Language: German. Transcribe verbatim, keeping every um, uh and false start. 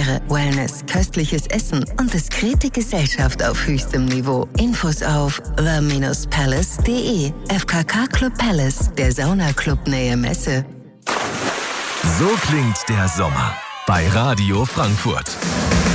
Atmosphäre, Wellness, köstliches Essen und diskrete Gesellschaft auf höchstem Niveau. Infos auf the palace punkt de. F K K Club Palace, der Saunaclub Nähe Messe. So klingt der Sommer bei Radio Frankfurt.